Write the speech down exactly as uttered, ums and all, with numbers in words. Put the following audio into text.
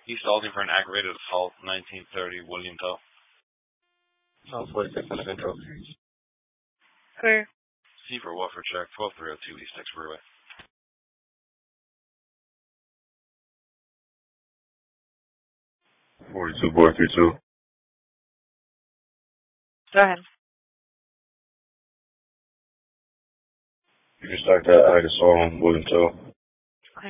East Alding for an aggravated assault, nineteen thirty, William Tow. Oh, forty-six under control. Clear. C for welfare check, twelve three oh two East Expressway. forty-two four three two. Go ahead. You can start that ag assault on William Tow.